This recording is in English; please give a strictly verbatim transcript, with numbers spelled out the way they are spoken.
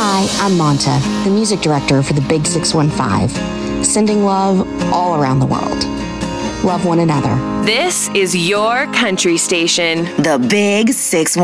Hi, I'm Monta, the music director for the Big six one five, sending love all around the world. Love one another. This is your country station. The Big six one five.